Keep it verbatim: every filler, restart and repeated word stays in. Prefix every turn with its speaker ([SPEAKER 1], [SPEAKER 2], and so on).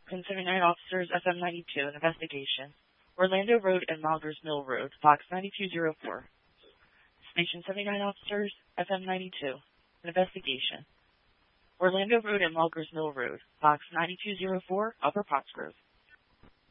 [SPEAKER 1] Pin seventy-nine officers, F M ninety-two, an investigation. Orlando Road and Malgers Mill Road, box ninety-two oh four. Station seventy-nine officers, F M ninety-two, an investigation. Orlando Road and Malgers Mill Road, box ninety-two oh four, Upper Pottsgrove.